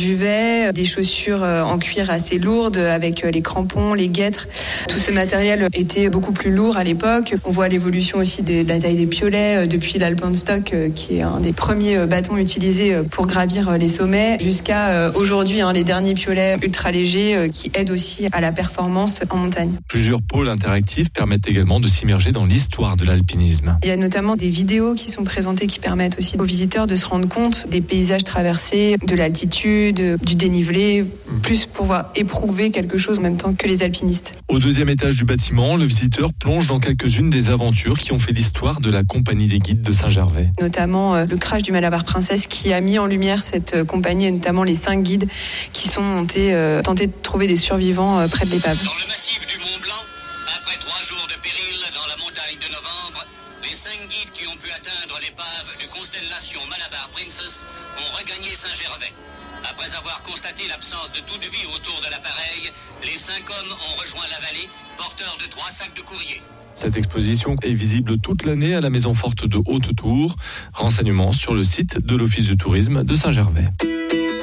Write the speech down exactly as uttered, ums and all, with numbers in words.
duvet, des chaussures en cuir assez lourdes avec les crampons, les guêtres. Tout ce matériel était beaucoup plus lourd à l'époque. On voit l'évolution aussi de la taille des piolets depuis l'Alpenstock, qui est un des premiers bâtons utilisés pour gravir les sommets, jusqu'à aujourd'hui hein, les derniers piolets ultra légers qui aident aussi à la performance en montagne. Plusieurs pôles interactifs permettent également de s'immerger dans l'histoire de l'alpinisme. Il y a notamment des vidéos qui sont présentées qui permettent aussi aux visiteurs de se rendre compte des paysages traversés, de l'altitude, du dénivelé, plus pour pouvoir éprouver quelque chose en même temps que les alpinistes. Au deuxième étage du bâtiment, le visiteur plonge dans quelques-unes des aventures qui ont fait l'histoire de la compagnie des guides de Saint-Gervais. Notamment euh, le crash du Malabar Princess qui a mis en lumière cette euh, compagnie et notamment les cinq guides qui sont montés euh, tenter de trouver des survivants euh, près de l'épave. Dans le massif du Mont Blanc, après trois jours de péril dans la montagne de novembre, les cinq guides qui ont pu atteindre l'épave de Constellation Malabar Princess ont regagné Saint-Gervais. Après avoir constaté l'absence de toute vie autour de l'appareil, les cinq hommes ont rejoint la vallée, porteurs de trois sacs de courrier. Cette exposition est visible toute l'année à la Maison Forte de Haute-Tour. Renseignements sur le site de l'Office de tourisme de Saint-Gervais.